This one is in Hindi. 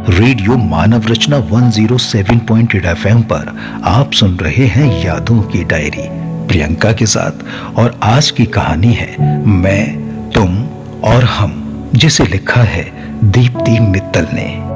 रेडियो मानव रचना 107.8 एफएम पर आप सुन रहे हैं यादों की डायरी प्रियंका के साथ। और आज की कहानी है मैं, तुम और हम, जिसे लिखा है दीप्ति मित्तल ने।